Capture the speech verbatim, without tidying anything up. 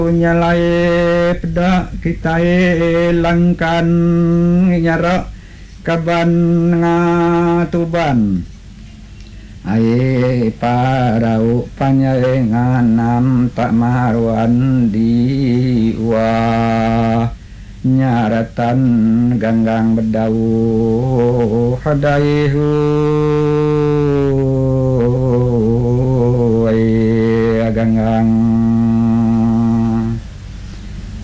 nyalae peda kita langkan nyara kaban ngatuban ae parau panyaenganam tak maruan diwa nyaratan ganggang bedau hadaihu